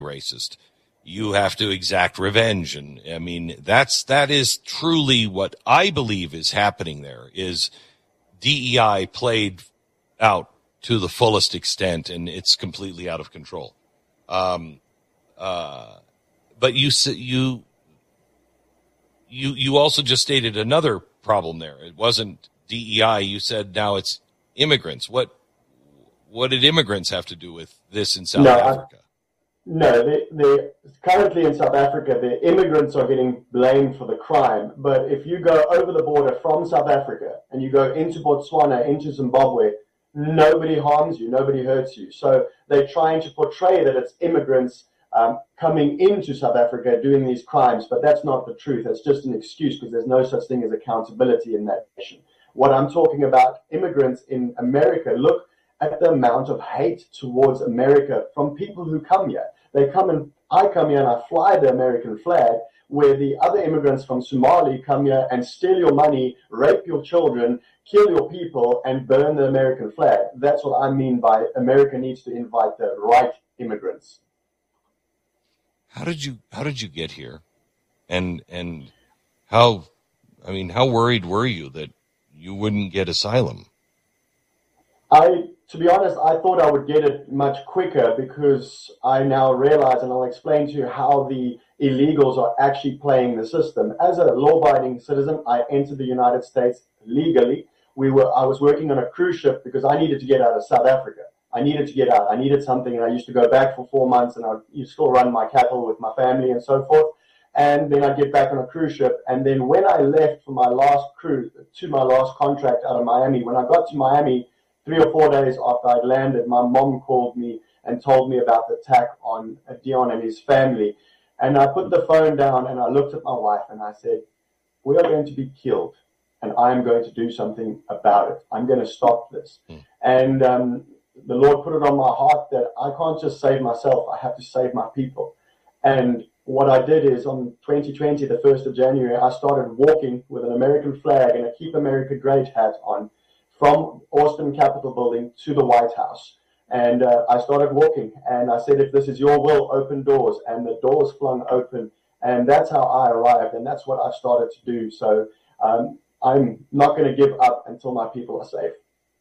racist. You have to exact revenge. And I mean, that is truly what I believe is happening there, is DEI played out to the fullest extent, and it's completely out of control. But you also just stated another problem there. It wasn't DEI. You said now it's immigrants. What did immigrants have to do with this in South Africa? They currently in South Africa, the immigrants are getting blamed for the crime. But if you go over the border from South Africa and you go into Botswana, into Zimbabwe, nobody harms you, nobody hurts you. So they're trying to portray that it's immigrants coming into South Africa doing these crimes, but that's not the truth. It's just an excuse because there's no such thing as accountability in that nation. What I'm talking about, immigrants in America, look at the amount of hate towards America from people who come here. I come here and I fly the American flag, where the other immigrants from Somalia come here and steal your money, rape your children, kill your people, and burn the American flag. That's what I mean by America needs to invite the right immigrants. How did you get here? And how worried were you that you wouldn't get asylum? To be honest, I thought I would get it much quicker, because I now realize, and I'll explain to you how the illegals are actually playing the system. As a law-abiding citizen, I entered the United States legally. I was working on a cruise ship because I needed to get out of South Africa. I needed to get out. I needed something, and I used to go back for 4 months, and I still run my cattle with my family and so forth. And then I'd get back on a cruise ship. And then when I left for my last cruise, to my last contract out of Miami, when I got to Miami, 3 or 4 days after I'd landed, my mom called me and told me about the attack on Dion and his family. And I put the phone down and I looked at my wife and I said, we are going to be killed, and I'm going to do something about it. I'm going to stop this. And the Lord put it on my heart that I can't just save myself. I have to save my people. And what I did is on 2020, the 1st of January, I started walking with an American flag and a Keep America Great hat on, from Austin Capitol Building to the White House. And I started walking, and I said, if this is your will, open doors. And the doors flung open, and that's how I arrived, and that's what I started to do. So I'm not going to give up until my people are safe.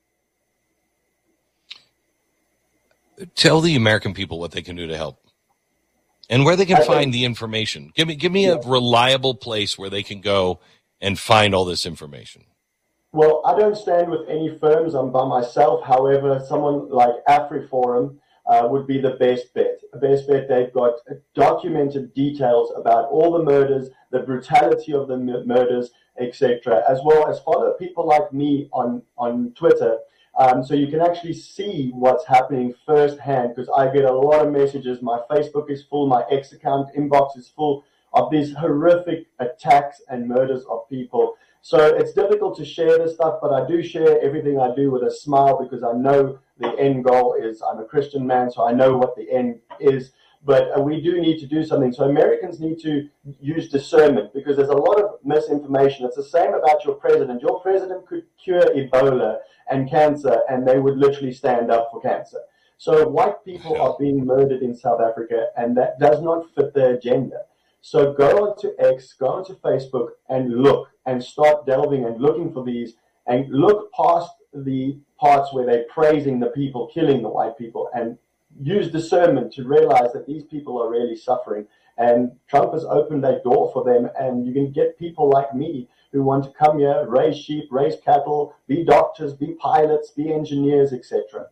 Tell the American people what they can do to help, and where they can find the information. Give me a reliable place where they can go and find all this information. Well, I don't stand with any firms. I'm by myself. However, someone like AfriForum would be the best bet. They've got documented details about all the murders, the brutality of the murders, etc., as well as follow people like me on Twitter. So you can actually see what's happening firsthand, because I get a lot of messages. My Facebook is full. My X account inbox is full of these horrific attacks and murders of people. So it's difficult to share this stuff, but I do share everything I do with a smile, because I know the end goal is, I'm a Christian man, so I know what the end is. But we do need to do something. So Americans need to use discernment, because there's a lot of misinformation. It's the same about your president. Your president could cure Ebola and cancer, and they would literally stand up for cancer. So white people are being murdered in South Africa, and that does not fit their agenda. So go onto X, go onto Facebook, and look, and start delving and looking for these, and look past the parts where they're praising the people killing the white people, and use discernment to realize that these people are really suffering. And Trump has opened a door for them, and you can get people like me who want to come here, raise sheep, raise cattle, be doctors, be pilots, be engineers, etc.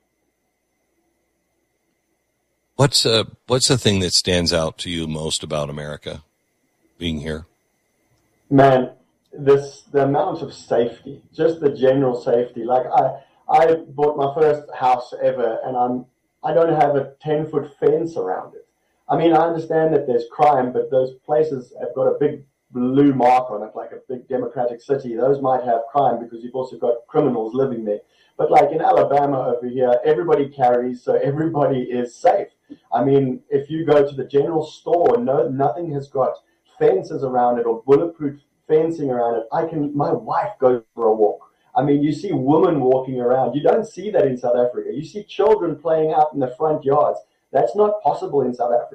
What's the thing that stands out to you most about America being here? Man, the amount of safety, just the general safety. Like I bought my first house ever, and I don't have a 10-foot fence around it. I mean, I understand that there's crime, but those places have got a big blue mark on it, like a big democratic city. Those might have crime because you've also got criminals living there. But like in Alabama over here, everybody carries, so everybody is safe. I mean, if you go to the general store, nothing has got fences around it or bulletproof fencing around it. My wife goes for a walk. I mean, you see women walking around. You don't see that in South Africa. You see children playing out in the front yards. That's not possible in South Africa.